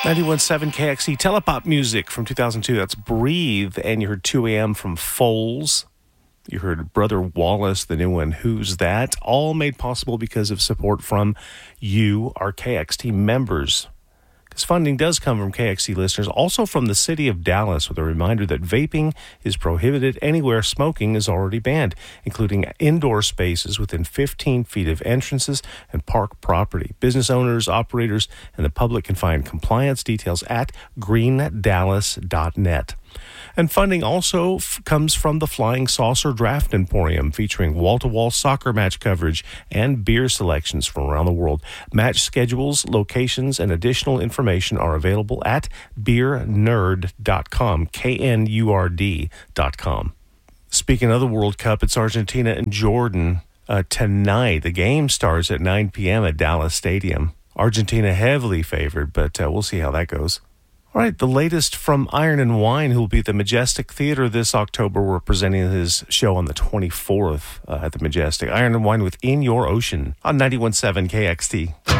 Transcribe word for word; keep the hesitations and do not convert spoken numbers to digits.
ninety-one point seven K X E Telepop music from two thousand two. That's Breathe. And you heard two a.m. from Foals. You heard Brother Wallace, the new one, Who's That? All made possible because of support from you, our K X T members. Because funding does come from K X T listeners, also from the city of Dallas, with a reminder that vaping is prohibited anywhere smoking is already banned, including indoor spaces within fifteen feet of entrances and park property. Business owners, operators, and the public can find compliance details at green dallas dot net. And funding also f- comes from the Flying Saucer Draft Emporium, featuring wall-to-wall soccer match coverage and beer selections from around the world. Match schedules, locations, and additional information are available at beer nerd dot com, K N U R D dot com. Speaking of the World Cup, it's Argentina and Jordan uh, tonight. The game starts at nine p.m. at Dallas Stadium. Argentina heavily favored, but uh, we'll see how that goes. All right, the latest from Iron and Wine, who will be at the Majestic Theater this October. We're presenting his show on the twenty-fourth uh, at the Majestic. Iron and Wine with In Your Ocean on ninety-one point seven K X T.